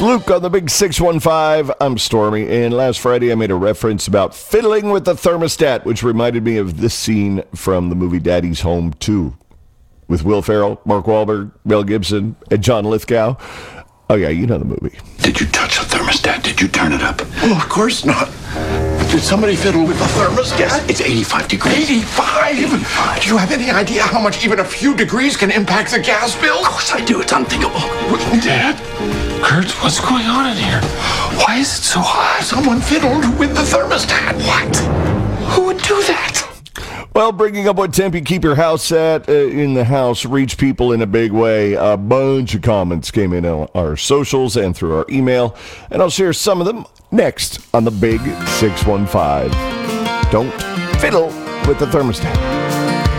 Luke on the Big 615. I'm Stormy, and last Friday I made a reference about fiddling with the thermostat, which reminded me of this scene from the movie Daddy's Home 2 with Will Ferrell, Mark Wahlberg, Mel Gibson, and John Lithgow. Oh yeah, you know the movie. Did you touch the thermostat? Did you turn it up? Oh, of course not. Did somebody fiddle with the thermostat? Yes, it's 85 degrees. 85? Do you have any idea how much even a few degrees can impact the gas bill? Of course I do. It's unthinkable. Dad? Kurt, what's going on in here? Why is it so hot? Someone fiddled with the thermostat. What? Who would do that? Well, bringing up what temp you keep your house at in the house reach people in a big way. A bunch of comments came in on our socials and through our email, and I'll share some of them next on the Big 615. Don't fiddle with the thermostat.